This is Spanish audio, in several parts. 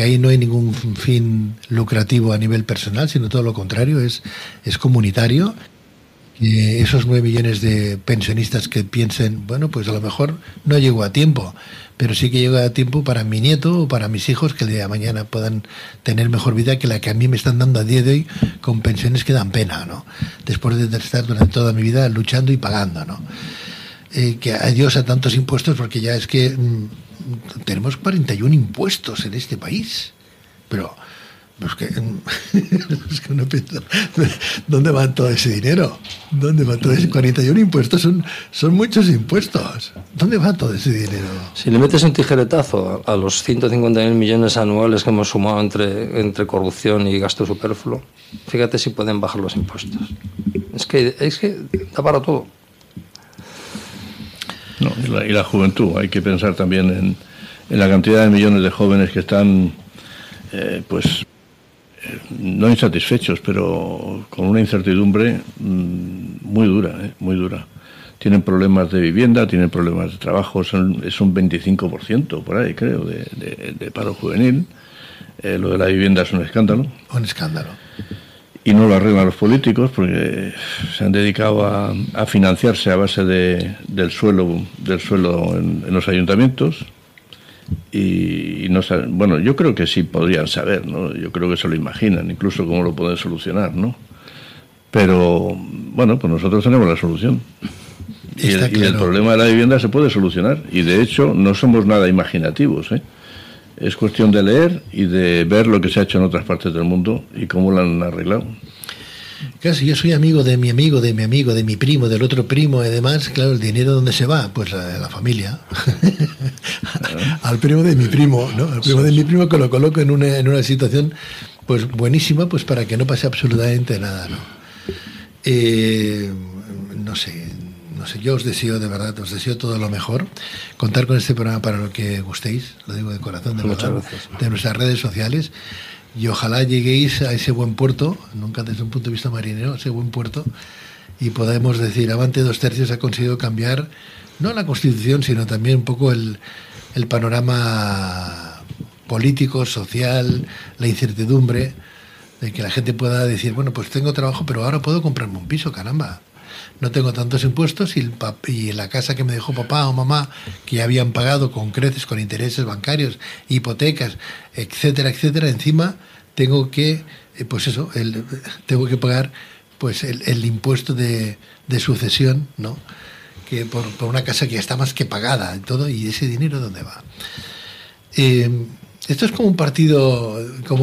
que ahí no hay ningún fin lucrativo a nivel personal, sino todo lo contrario, es comunitario. Esos 9 millones de pensionistas que piensen, bueno, pues a lo mejor no llego a tiempo, pero sí que llego a tiempo para mi nieto o para mis hijos, que el día de mañana puedan tener mejor vida que la que a mí me están dando a día de hoy, con pensiones que dan pena, ¿no? Después de estar durante toda mi vida luchando y pagando, ¿no? Que adiós a tantos impuestos, porque ya es que tenemos 41 impuestos en este país, pero es que uno piensa, ¿dónde va todo ese dinero? ¿Dónde va todo ese 41 impuestos? Son muchos impuestos. ¿Dónde va todo ese dinero? Si le metes un tijeretazo a los 150.000 millones anuales que hemos sumado entre corrupción y gasto superfluo, fíjate si pueden bajar los impuestos. Es que da para todo. No, y la juventud. Hay que pensar también en la cantidad de millones de jóvenes que están no insatisfechos, pero con una incertidumbre muy dura. Tienen problemas de vivienda, tienen problemas de trabajo, es un 25% por ahí, creo, de paro juvenil. Lo de la vivienda es un escándalo. Un escándalo. Y no lo arreglan los políticos porque se han dedicado a financiarse a base del suelo en los ayuntamientos. Y no saben, bueno, yo creo que sí podrían saber, ¿no? Yo creo que se lo imaginan, incluso cómo lo pueden solucionar, ¿no? Pero, bueno, pues nosotros tenemos la solución. Y el problema de la vivienda se puede solucionar. Y de hecho, no somos nada imaginativos, ¿eh? Es cuestión de leer y de ver lo que se ha hecho en otras partes del mundo y cómo lo han arreglado. Claro, si yo soy amigo, de mi primo, del otro primo y demás, claro, ¿el dinero dónde se va? Pues a la familia. Al primo de mi primo, ¿no? Al primo de mi primo, que lo coloco en una situación pues buenísima, pues para que no pase absolutamente nada, ¿no? No sé, yo os deseo, de verdad, os deseo todo lo mejor. Contar con este programa para lo que gustéis, lo digo de corazón, de verdad, de nuestras redes sociales. Y ojalá lleguéis a ese buen puerto, nunca desde un punto de vista marinero, ese buen puerto, y podemos decir, Avante 2 Tercios ha conseguido cambiar, no la Constitución, sino también un poco el panorama político, social, la incertidumbre, de que la gente pueda decir, bueno, pues tengo trabajo, pero ahora puedo comprarme un piso, caramba. No tengo tantos impuestos y la casa que me dejó papá o mamá, que ya habían pagado con creces, con intereses bancarios, hipotecas, etcétera, etcétera, encima tengo que, tengo que pagar pues el impuesto de sucesión, ¿no? Que por una casa que ya está más que pagada y todo, y ese dinero ¿dónde va? Esto es como un partido,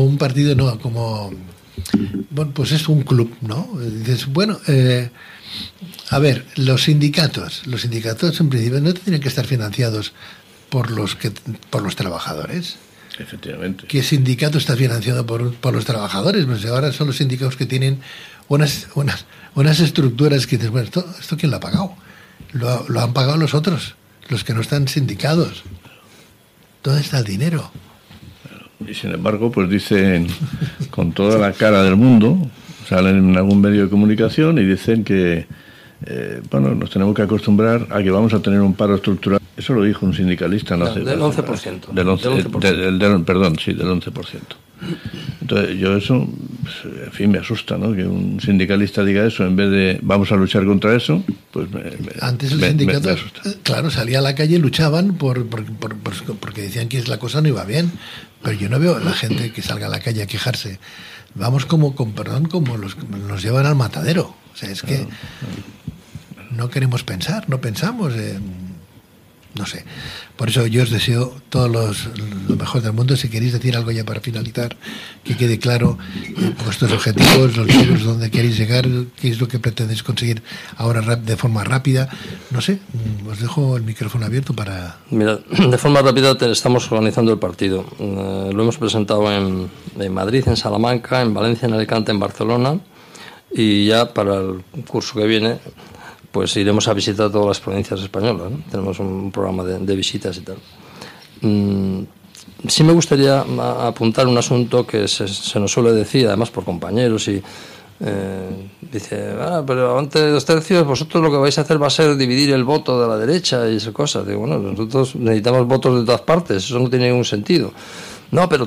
bueno, pues es un club, ¿no? Dices, bueno, a ver, los sindicatos en principio no tienen que estar financiados por los trabajadores. Efectivamente. ¿Qué sindicato está financiado por los trabajadores? Pues ahora son los sindicatos que tienen unas estructuras que dices, bueno, ¿esto quién lo ha pagado? Lo han pagado los otros, los que no están sindicados. ¿Dónde está el dinero? Y sin embargo, pues dicen con toda la cara del mundo, salen en algún medio de comunicación y dicen que nos tenemos que acostumbrar a que vamos a tener un paro estructural. Eso lo dijo un sindicalista. Del 11%. Del 11%. Entonces yo eso, en fin, me asusta, ¿no? Que un sindicalista diga eso en vez de vamos a luchar contra eso, pues antes el sindicato, claro, salía a la calle y luchaban porque decían que la cosa no iba bien, pero yo no veo a la gente que salga a la calle a quejarse. Vamos como nos llevan al matadero. O sea, es que no queremos pensar, no pensamos. No sé. Por eso yo os deseo todo lo mejor del mundo. Si queréis decir algo ya para finalizar, que quede claro vuestros objetivos, los libros, donde queréis llegar, qué es lo que pretendéis conseguir ahora de forma rápida. No sé, os dejo el micrófono abierto para... Mira, de forma rápida estamos organizando el partido. Lo hemos presentado en Madrid, en Salamanca, en Valencia, en Alicante, en Barcelona, y ya para el curso que viene pues iremos a visitar todas las provincias españolas, ¿no? Tenemos un programa de visitas y tal. Sí me gustaría apuntar un asunto que se nos suele decir, además por compañeros, y dice, pero Avante 2 Tercios, vosotros lo que vais a hacer va a ser dividir el voto de la derecha y esas cosas. Digo, bueno, nosotros necesitamos votos de todas partes, eso no tiene ningún sentido. No, pero